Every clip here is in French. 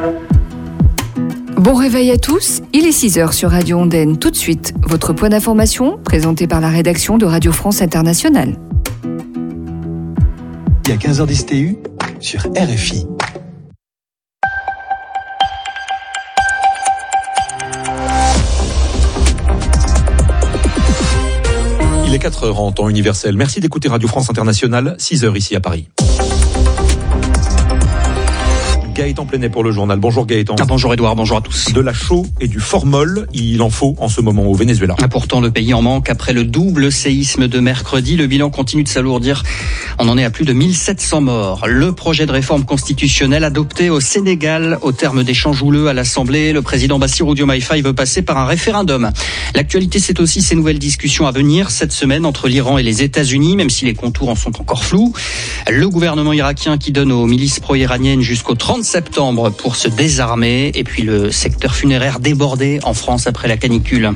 Bon réveil à tous, il est 6h sur Radio Ondaine. Tout de suite, votre point d'information présenté par la rédaction de Radio France Internationale. Il y a 15h10 TU sur RFI. Il est 4h en temps universel. Merci d'écouter Radio France Internationale, 6h ici à Paris. Gaëtan Plenet pour le journal. Bonjour Gaëtan. Bonjour Edouard, bonjour à tous. De la chaux et du formol, il en faut en ce moment au Venezuela. Pourtant, le pays en manque. Après le double séisme de mercredi, le bilan continue de s'alourdir. On en est à plus de 1700 morts. Le projet de réforme constitutionnelle adopté au Sénégal au terme d'échanges houleux à l'Assemblée, le président Bassirou Diomaye Faye veut passer par un référendum. L'actualité, c'est aussi ces nouvelles discussions à venir cette semaine entre l'Iran et les États-Unis, même si les contours en sont encore flous. Le gouvernement irakien qui donne aux milices pro-iraniennes jusqu'au 30 septembre pour se désarmer, et puis le secteur funéraire débordé en France après la canicule.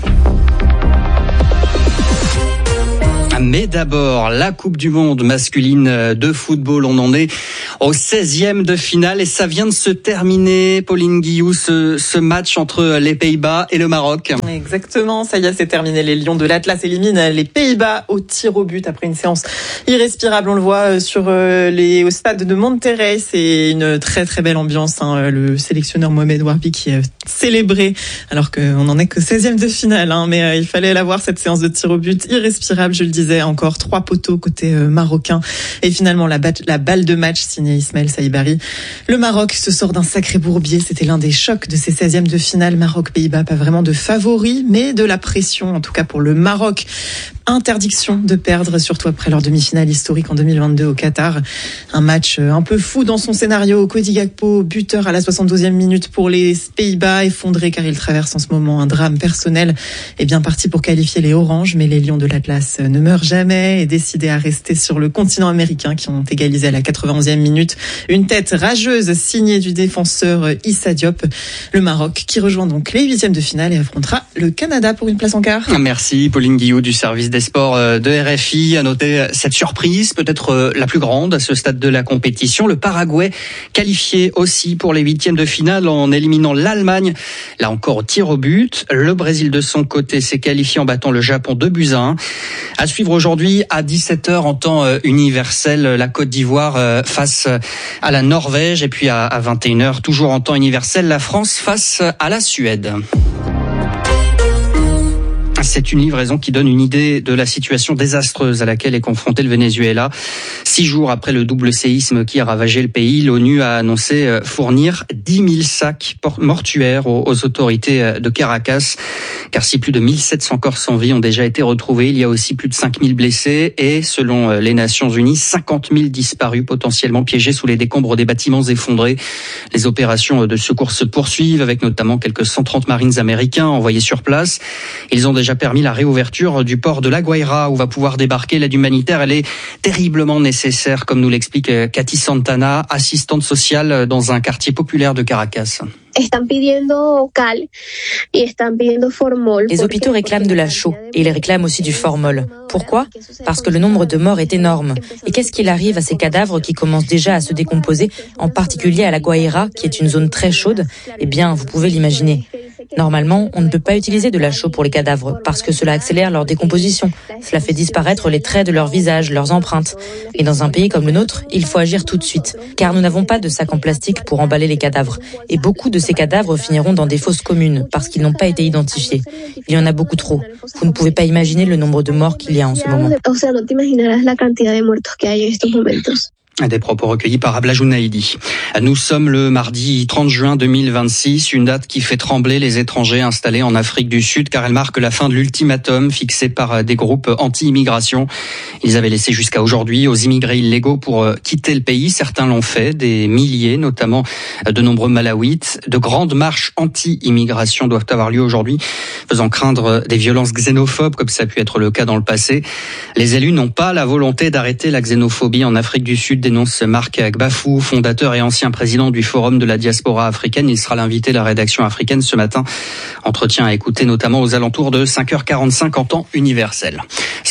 Mais d'abord, la Coupe du Monde masculine de football. On en est au 16e de finale et ça vient de se terminer, Pauline Guillou, ce match entre les Pays-Bas et le Maroc. Exactement, ça y est, c'est terminé. Les Lions de l'Atlas éliminent les Pays-Bas au tir au but après une séance irrespirable. On le voit au stade de Monterrey. C'est une très très belle ambiance. Le sélectionneur Mohamed Warbi qui est célébré alors qu'on n'en est que 16e de finale. Mais il fallait la voir, cette séance de tir au but irrespirable, je le disais. Encore 3 poteaux côté marocain. Et finalement, la balle de match signée Ismaël Saïbari. Le Maroc se sort d'un sacré bourbier. C'était l'un des chocs de ces 16e de finale. Maroc-Pays-Bas, pas vraiment de favoris, mais de la pression, en tout cas pour le Maroc. Interdiction de perdre, surtout après leur demi-finale historique en 2022 au Qatar. Un match un peu fou dans son scénario. Cody Gakpo, buteur à la 72e minute pour les Pays-Bas, effondré car il traverse en ce moment un drame personnel. Et bien parti pour qualifier les Oranges, mais les Lions de l'Atlas ne meurent jamais et décidés à rester sur le continent américain qui ont égalisé à la 91e minute. Une tête rageuse signée du défenseur Issa Diop. Le Maroc qui rejoint donc les 8e de finale et affrontera le Canada pour une place en quart. Merci Pauline Guillou du service des sports de RFI. À noter cette surprise, peut-être la plus grande à ce stade de la compétition. Le Paraguay qualifié aussi pour les 8e de finale en éliminant l'Allemagne. Là encore au tir au but. Le Brésil de son côté s'est qualifié en battant le Japon 2-1. À suivre aujourd'hui à 17h en temps universel, la Côte d'Ivoire face à la Norvège, et puis à 21h toujours en temps universel, la France face à la Suède. C'est une livraison qui donne une idée de la situation désastreuse à laquelle est confronté le Venezuela. 6 jours après le double séisme qui a ravagé le pays, l'ONU a annoncé fournir 10 000 sacs mortuaires aux autorités de Caracas. Car si plus de 1700 corps sans vie ont déjà été retrouvés, il y a aussi plus de 5 000 blessés et, selon les Nations Unies, 50 000 disparus potentiellement piégés sous les décombres des bâtiments effondrés. Les opérations de secours se poursuivent avec notamment quelques 130 marines américains envoyés sur place. Ils ont déjà permis la réouverture du port de La Guaira où va pouvoir débarquer l'aide humanitaire. Elle est terriblement nécessaire, comme nous l'explique Cathy Santana, assistante sociale dans un quartier populaire de Caracas. Les hôpitaux réclament de la chaux et ils réclament aussi du formol. Pourquoi ? Parce que le nombre de morts est énorme. Et qu'est-ce qu'il arrive à ces cadavres qui commencent déjà à se décomposer, en particulier à La Guaira, qui est une zone très chaude ? Eh bien, vous pouvez l'imaginer. Normalement, on ne peut pas utiliser de la chaux pour les cadavres parce que cela accélère leur décomposition. Cela fait disparaître les traits de leur visage, leurs empreintes. Et dans un pays comme le nôtre, il faut agir tout de suite, car nous n'avons pas de sacs en plastique pour emballer les cadavres. Et beaucoup de ces cadavres finiront dans des fosses communes parce qu'ils n'ont pas été identifiés. Il y en a beaucoup trop. Vous ne pouvez pas imaginer le nombre de morts qu'il y a en ce moment. Des propos recueillis par Ablajoun Naïdi. Nous sommes le mardi 30 juin 2026, une date qui fait trembler les étrangers installés en Afrique du Sud car elle marque la fin de l'ultimatum fixé par des groupes anti-immigration. Ils avaient laissé jusqu'à aujourd'hui aux immigrés illégaux pour quitter le pays. Certains l'ont fait, des milliers, notamment de nombreux Malawites. De grandes marches anti-immigration doivent avoir lieu aujourd'hui, faisant craindre des violences xénophobes comme ça a pu être le cas dans le passé. Les élus n'ont pas la volonté d'arrêter la xénophobie en Afrique du Sud, dénonce Marc Gbafou, fondateur et ancien président du Forum de la diaspora africaine. Il sera l'invité de la rédaction africaine ce matin. Entretien à écouter notamment aux alentours de 5h45 en temps universel.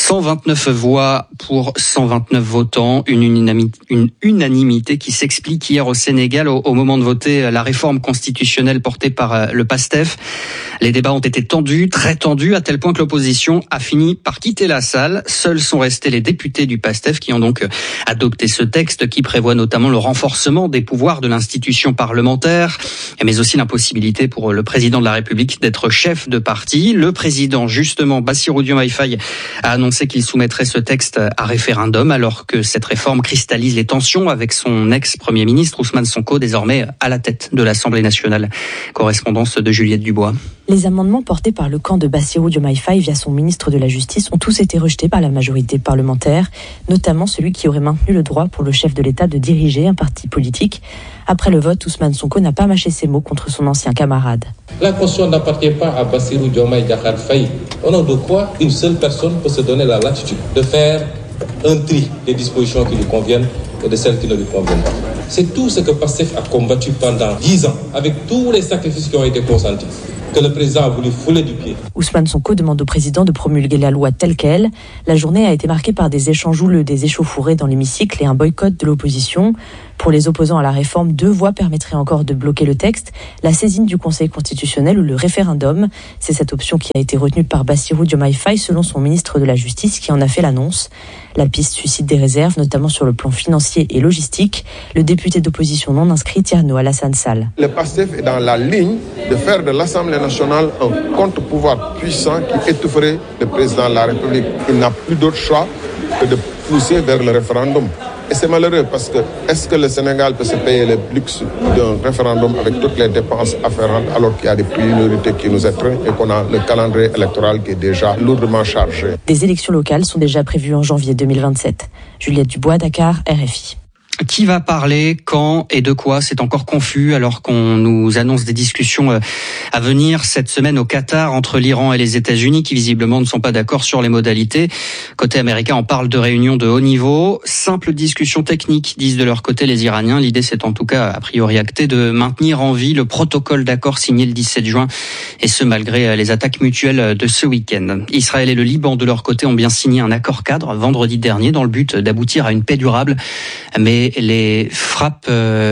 129 voix pour 129 votants, une unanimité qui s'explique hier au Sénégal au moment de voter la réforme constitutionnelle portée par le PASTEF. Les débats ont été tendus, très tendus, à tel point que l'opposition a fini par quitter la salle. Seuls sont restés les députés du PASTEF qui ont donc adopté ce texte qui prévoit notamment le renforcement des pouvoirs de l'institution parlementaire, mais aussi l'impossibilité pour le président de la République d'être chef de parti. Le président, justement, Bassirou Diomaye Faye, a annoncé qu'il soumettrait ce texte à référendum alors que cette réforme cristallise les tensions avec son ex-premier ministre Ousmane Sonko, désormais à la tête de l'Assemblée nationale. Correspondance de Juliette Dubois. Les amendements portés par le camp de Bassirou Diomaye Faye via son ministre de la Justice ont tous été rejetés par la majorité parlementaire, notamment celui qui aurait maintenu le droit pour le chef de l'État de diriger un parti politique. Après le vote, Ousmane Sonko n'a pas mâché ses mots contre son ancien camarade. La Constitution n'appartient pas à Bassirou Diomaye Diakhar Faye. Au nom de quoi une seule personne peut se donner la latitude de faire un tri des dispositions qui lui conviennent et de celles qui ne lui conviennent pas. C'est tout ce que PASTEF a combattu pendant 10 ans, avec tous les sacrifices qui ont été consentis, que le président a voulu fouler du pied. Ousmane Sonko demande au président de promulguer la loi telle qu'elle. La journée a été marquée par des échanges houleux, des échauffourées dans l'hémicycle et un boycott de l'opposition. Pour les opposants à la réforme, 2 voies permettraient encore de bloquer le texte, la saisine du Conseil constitutionnel ou le référendum. C'est cette option qui a été retenue par Bassirou Diomaye Faye selon son ministre de la Justice qui en a fait l'annonce. La piste suscite des réserves, notamment sur le plan financier et logistique. Le député d'opposition non inscrit, Thierno Alassane Sall. Le PASTEF est dans la ligne de faire de l'Assemblée nationale un contre-pouvoir puissant qui étoufferait le président de la République. Il n'a plus d'autre choix que de pousser vers le référendum. Et c'est malheureux parce que est-ce que le Sénégal peut se payer le luxe d'un référendum avec toutes les dépenses afférentes alors qu'il y a des priorités qui nous étreignent et qu'on a le calendrier électoral qui est déjà lourdement chargé. Des élections locales sont déjà prévues en janvier 2027. Juliette Dubois, Dakar, RFI. Qui va parler, quand et de quoi, c'est encore confus alors qu'on nous annonce des discussions à venir cette semaine au Qatar entre l'Iran et les États-Unis qui visiblement ne sont pas d'accord sur les modalités. Côté américain, on parle de réunions de haut niveau. Simple discussion technique, disent de leur côté les Iraniens. L'idée, c'est en tout cas a priori acté de maintenir en vie le protocole d'accord signé le 17 juin et ce malgré les attaques mutuelles de ce week-end. Israël et le Liban de leur côté ont bien signé un accord cadre vendredi dernier dans le but d'aboutir à une paix durable. Mais les frappes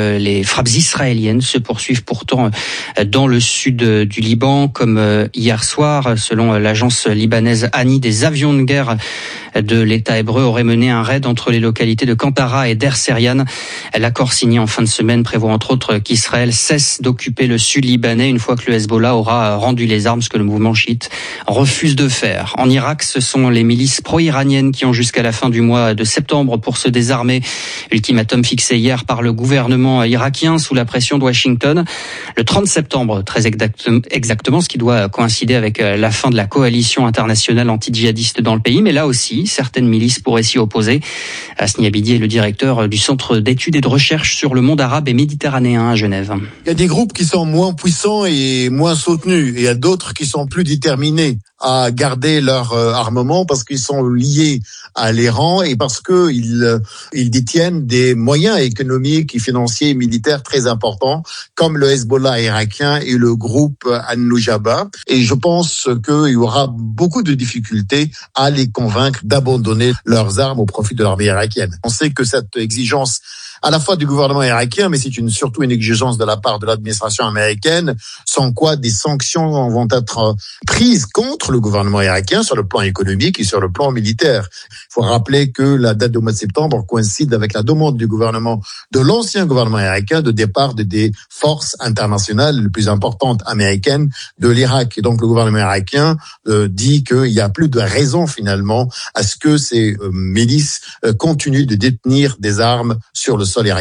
israéliennes se poursuivent pourtant dans le sud du Liban, comme hier soir, selon l'agence libanaise ANI, des avions de guerre de l'État hébreu auraient mené un raid entre les localités de Kantara et Der Serian. L'accord signé en fin de semaine prévoit entre autres qu'Israël cesse d'occuper le sud libanais une fois que le Hezbollah aura rendu les armes, ce que le mouvement chiite refuse de faire. En Irak, ce sont les milices pro-iraniennes qui ont jusqu'à la fin du mois de septembre pour se désarmer. Ultimatum fixé hier par le gouvernement irakien sous la pression de Washington. Le 30 septembre, très exactement, ce qui doit coïncider avec la fin de la coalition internationale anti-djihadiste dans le pays. Mais là aussi, certaines milices pourraient s'y opposer. Hasni Abidi est le directeur du Centre d'études et de recherche sur le monde arabe et méditerranéen à Genève. Il y a des groupes qui sont moins puissants et moins soutenus. Et il y a d'autres qui sont plus déterminés à garder leur armement parce qu'ils sont liés à l'Iran et parce que ils détiennent des moyens économiques et financiers et militaires très importants, comme le Hezbollah irakien et le groupe Al-Nujaba. Et je pense qu'il y aura beaucoup de difficultés à les convaincre d'abandonner leurs armes au profit de l'armée irakienne. On sait que cette exigence à la fois du gouvernement irakien, mais c'est surtout une exigence de la part de l'administration américaine, sans quoi des sanctions vont être prises contre le gouvernement irakien sur le plan économique et sur le plan militaire. Il faut rappeler que la date du mois de septembre coïncide avec la demande du gouvernement, de l'ancien gouvernement irakien, de départ des forces internationales les plus importantes américaines de l'Irak. Et donc le gouvernement irakien dit qu'il n'y a plus de raison finalement à ce que ces milices continuent de détenir des armes sur le sol irakien.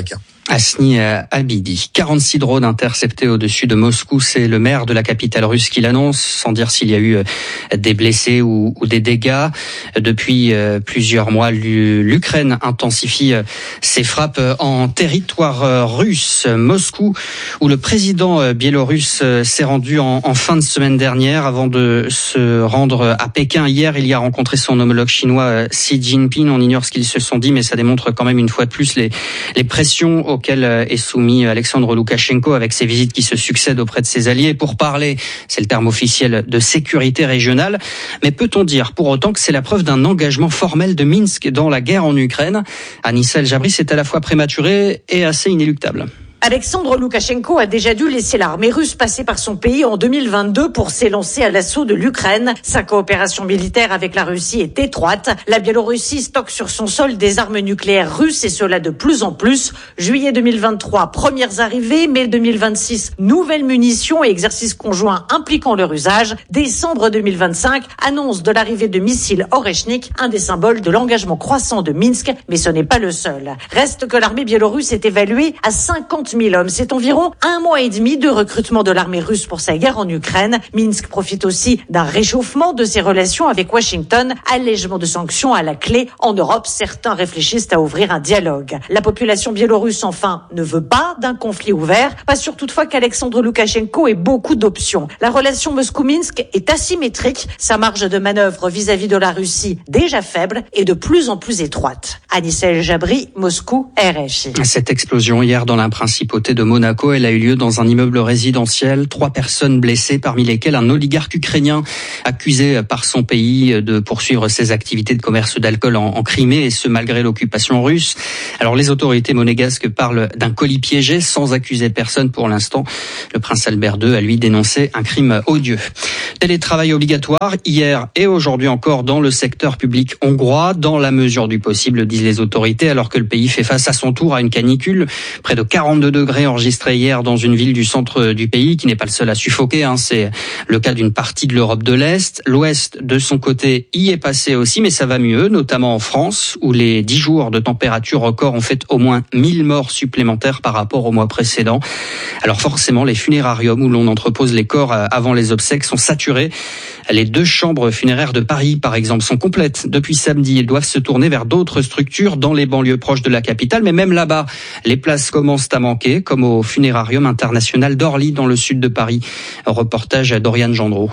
Hasni Abidi. 46 drones interceptés au-dessus de Moscou. C'est le maire de la capitale russe qui l'annonce, sans dire s'il y a eu des blessés ou des dégâts. Depuis plusieurs mois, l'Ukraine intensifie ses frappes en territoire russe. Moscou, où le président biélorusse s'est rendu en fin de semaine dernière avant de se rendre à Pékin. Hier, il y a rencontré son homologue chinois Xi Jinping. On ignore ce qu'ils se sont dit, mais ça démontre quand même une fois de plus les pressions auquel est soumis Alexandre Loukachenko avec ses visites qui se succèdent auprès de ses alliés pour parler, c'est le terme officiel, de sécurité régionale. Mais peut-on dire pour autant que c'est la preuve d'un engagement formel de Minsk dans la guerre en Ukraine? Anissa El Jabri, c'est à la fois prématuré et assez inéluctable. Alexandre Loukachenko a déjà dû laisser l'armée russe passer par son pays en 2022 pour s'élancer à l'assaut de l'Ukraine. Sa coopération militaire avec la Russie est étroite. La Biélorussie stocke sur son sol des armes nucléaires russes et cela de plus en plus. Juillet 2023, premières arrivées. Mai 2026, nouvelles munitions et exercices conjoints impliquant leur usage. Décembre 2025, annonce de l'arrivée de missiles Oreshnik, un des symboles de l'engagement croissant de Minsk. Mais ce n'est pas le seul. Reste que l'armée biélorusse est évaluée à 50 000 hommes. C'est environ 1 mois et demi de recrutement de l'armée russe pour sa guerre en Ukraine. Minsk profite aussi d'un réchauffement de ses relations avec Washington, allègement de sanctions à la clé. En Europe, certains réfléchissent à ouvrir un dialogue. La population biélorusse, enfin, ne veut pas d'un conflit ouvert. Pas sûr toutefois qu'Alexandre Loukachenko ait beaucoup d'options. La relation Moscou-Minsk est asymétrique. Sa marge de manœuvre vis-à-vis de la Russie, déjà faible, est de plus en plus étroite. Anissa El Jabri, Moscou, RFI. Cette explosion hier dans la principauté de Monaco, elle a eu lieu dans un immeuble résidentiel. 3 personnes blessées, parmi lesquelles un oligarque ukrainien accusé par son pays de poursuivre ses activités de commerce d'alcool en Crimée, et ce malgré l'occupation russe. Alors les autorités monégasques parlent d'un colis piégé sans accuser personne pour l'instant. Le prince Albert II a lui dénoncé un crime odieux. Télétravail obligatoire hier et aujourd'hui encore dans le secteur public hongrois, dans la mesure du possible, disent les autorités, alors que le pays fait face à son tour à une canicule. Près de 42 degrés enregistrés hier dans une ville du centre du pays, qui n'est pas le seul à suffoquer. C'est le cas d'une partie de l'Europe de l'Est. L'Ouest, de son côté, y est passé aussi, mais ça va mieux, notamment en France, où les 10 jours de température record ont fait au moins 1000 morts supplémentaires par rapport au mois précédent. Alors forcément, les funérariums où l'on entrepose les corps avant les obsèques sont saturés. Les 2 chambres funéraires de Paris, par exemple, sont complètes depuis samedi. Ils doivent se tourner vers d'autres structures dans les banlieues proches de la capitale. Mais même là-bas, les places commencent à manquer, comme au funérarium international d'Orly, dans le sud de Paris. Reportage à Doriane Gendreau.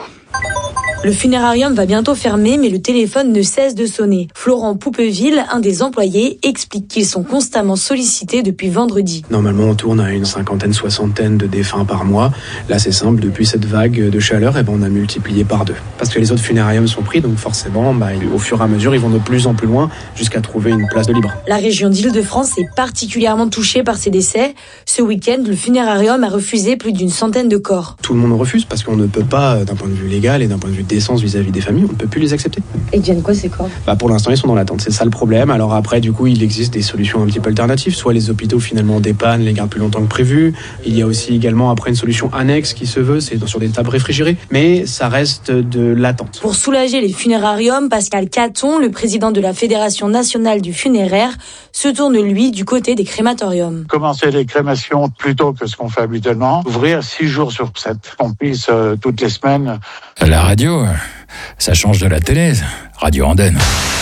Le funérarium va bientôt fermer, mais le téléphone ne cesse de sonner. Florent Poupeville, un des employés, explique qu'ils sont constamment sollicités depuis vendredi. Normalement, on tourne à une 50aine, 60aine de défunts par mois. Là, c'est simple, depuis cette vague de chaleur, on a multiplié par 2. Parce que les autres funérariums sont pris, donc forcément, au fur et à mesure, ils vont de plus en plus loin jusqu'à trouver une place de libre. La région d'Île-de-France est particulièrement touchée par ces décès. Ce week-end, le funérarium a refusé plus d'une centaine de corps. Tout le monde refuse parce qu'on ne peut pas, d'un point de vue légal et d'un point de vue décence vis-à-vis des familles, on ne peut plus les accepter. Et deviennent quoi ces corps ? Pour l'instant, ils sont dans l'attente, c'est ça le problème. Alors après, du coup, il existe des solutions un petit peu alternatives. Soit les hôpitaux finalement dépannent, les gardent plus longtemps que prévu. Il y a aussi également après une solution annexe qui se veut, c'est sur des tables réfrigérées. Mais ça reste de l'attente. Pour soulager les funérariums, Pascal Caton, le président de la Fédération nationale du funéraire, se tourne lui du côté des crématoriums. Commencer les crémations plus tôt que ce qu'on fait habituellement. Ouvrir 6 jours sur 7. On puisse toutes les semaines. La radio, ça change de la télé. Radio Andenne.